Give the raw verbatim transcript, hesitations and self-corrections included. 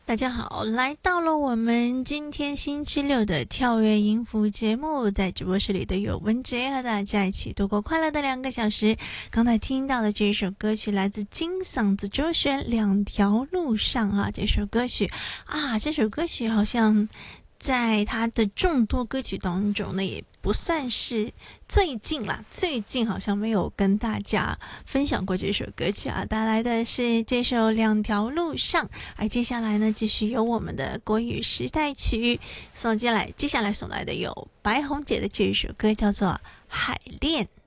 大家好，来到了我们今天星期六的跳跃音符节目，在直播室里的有文杰和大家一起度过快乐的两个小时。刚才听到的这一首歌曲来自金嗓子周璇《两条路上》啊，这首歌曲啊，这首歌曲好像在他的众多歌曲当中呢，也不算是最近啦，最近好像没有跟大家分享过这首歌曲啊，带来的是这首《两条路上》，而接下来呢，继续有我们的国语时代曲送进来，接下来送来的有白虹姐的这首歌叫做《海恋》。